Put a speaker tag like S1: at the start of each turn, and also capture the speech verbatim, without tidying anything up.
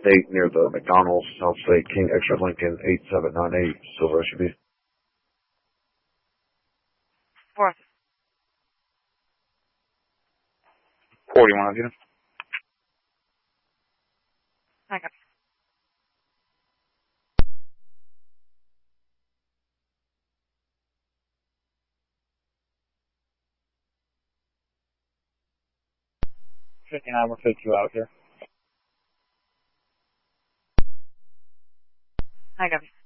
S1: eight near the McDonald's, South State, King Extra Lincoln, eight seven nine eight, Silver S U V.
S2: Fourth. forty-one of you. I got fifty-nine will take you out here. I got you.